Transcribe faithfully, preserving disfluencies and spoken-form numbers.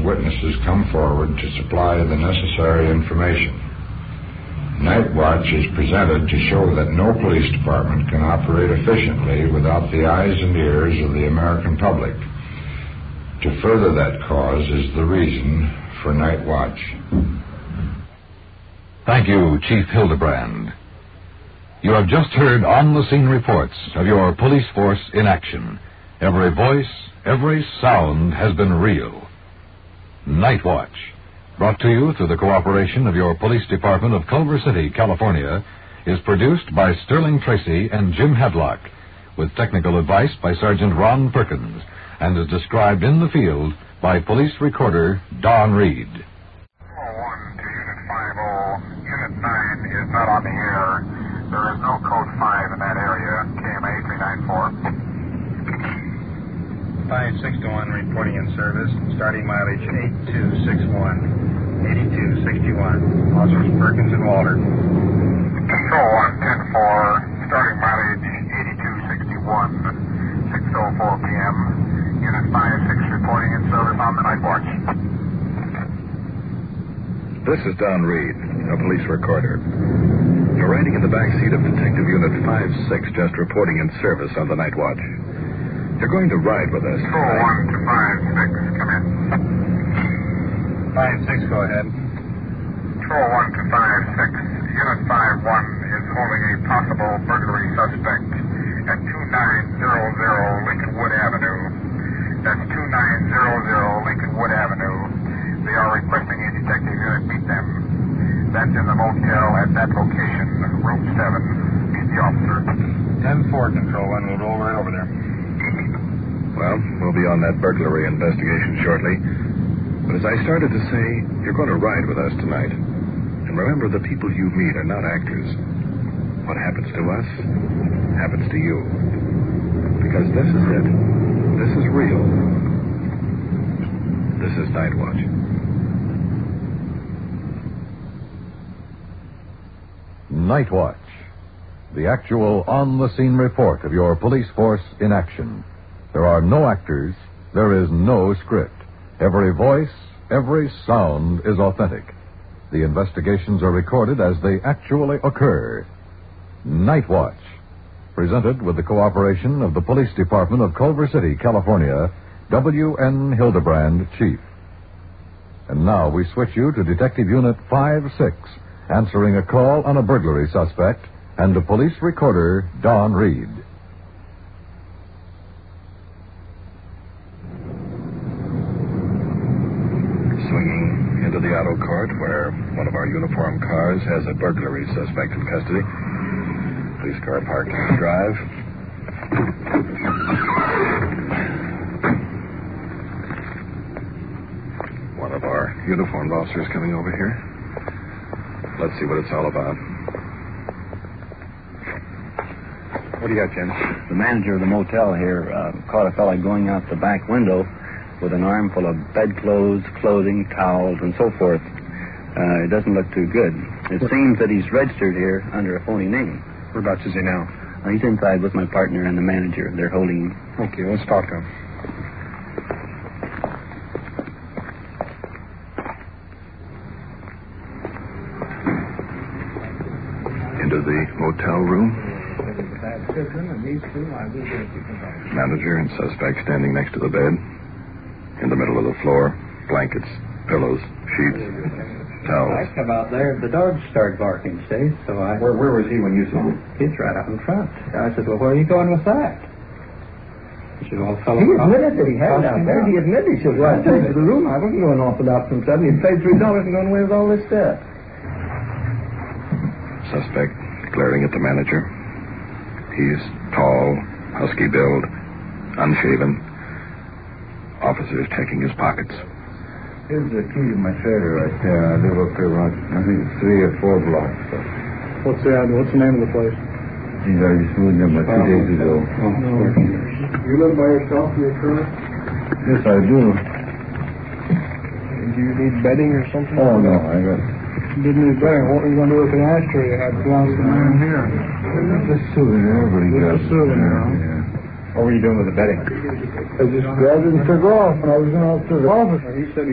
witnesses come forward to supply the necessary information. Night Watch is presented to show that no police department can operate efficiently without the eyes and ears of the American public. To further that cause is the reason for Night Watch. Thank you, Chief Hildebrand. You have just heard on-the-scene reports of your police force in action. Every voice, every sound has been real. Night Watch, brought to you through the cooperation of your police department of Culver City, California, is produced by Sterling Tracy and Jim Hadlock, with technical advice by Sergeant Ron Perkins, and is described in the field by police recorder Don Reed. one to Unit five oh. Unit nine is not on the air. There is no code five in that area. K M A three nine four. five six one reporting in service. Starting mileage eight two six one. eighty-two sixty-one. Officers Perkins and Walter. Control one ten four. Starting mileage eighty-two sixty-one. six oh four p.m. Unit five six reporting in service on the Night Watch. This is Don Reed, a police recorder. You're riding in the back seat of Detective Unit five six, just reporting in service on the Night Watch. You're going to ride with us. Control one to five six, come in. five six, go ahead. Control one to five six. Unit five one is holding a possible burglary suspect at two nine zero zero Lincolnwood Avenue. That's two nine zero zero Lincolnwood Avenue. They are requesting a detective unit meet them. That's in the motel at that location, room seven. Meet the officer. ten four, Control one. We'll roll right over there. Well, we'll be on that burglary investigation shortly. But as I started to say, you're going to ride with us tonight. And remember, the people you meet are not actors. What happens to us happens to you. Because this is it. This is real. This is Night Watch. Night Watch, the actual on-the-scene report of your police force in action. There are no actors. There is no script. Every voice, every sound is authentic. The investigations are recorded as they actually occur. Night Watch, presented with the cooperation of the Police Department of Culver City, California, W N Hildebrand, Chief. And now we switch you to Detective Unit five six, answering a call on a burglary suspect, and to police recorder Don Reed. Swinging into the auto court where one of our uniformed cars has a burglary suspect in custody. Police car parked on the drive. One of our uniformed officers coming over here. Let's see what it's all about. What do you got, Jim? The manager of the motel here uh, caught a fella going out the back window with an armful of bedclothes, clothing, towels, and so forth. Uh, it doesn't look too good. It seems that he's registered here under a phony name. Whereabouts is he now? Uh, he's inside with my partner and the manager. They're holding him. Okay, let's talk to him. Into the motel room. Manager and suspect standing next to the bed. In the middle of the floor, blankets, pillows, sheets, towels. I come out there, the dogs started barking, see? So I... Where, where was he when you saw him? He's right out in front. I said, well, where are you going with that? He said, well, fellow... He admitted that he had it out there. He admitted. He said, well, I paid for the room. I wasn't going off without some stuff. He paid three dollars and going away with all this stuff. Suspect glaring at the manager. He's tall, husky build, unshaven. Officers checking his pockets. Here's the key to my trailer right there. I live up here about, I think it's three or four blocks. So. What's the What's the name of the place? Geez, I just moved in about two days ago. Oh, no. You live by yourself in your trailer? Yes, I do. Do you need bedding or something? Oh, no, I got... You didn't need bedding. What are you going to do with the ashtray you had belongs to the man here? Just souvenir, but he got... Just a souvenir, huh? Yeah. What were you doing with the bedding? I just grabbed it and took off, and I was going out to the office, and he said